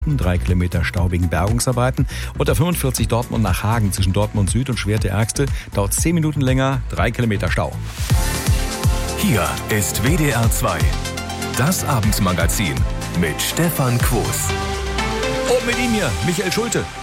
3 Kilometer Stau wegen Bergungsarbeiten. Und der 45 Dortmund nach Hagen zwischen Dortmund Süd und Schwerte-Ärgste dauert 10 Minuten länger, 3 Kilometer Stau. Hier ist WDR 2, das Abendmagazin mit Stefan Quos. Und mit ihm hier, Michael Schulte.